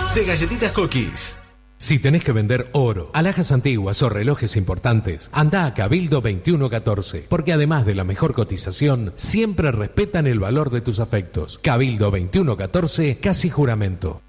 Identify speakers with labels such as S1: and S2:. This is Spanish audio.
S1: de Galletitas Cookies.
S2: Si tenés que vender oro, alhajas antiguas o relojes importantes, andá a Cabildo 2114, porque además de la mejor cotización, siempre respetan el valor de tus afectos. Cabildo 2114, casi juramento.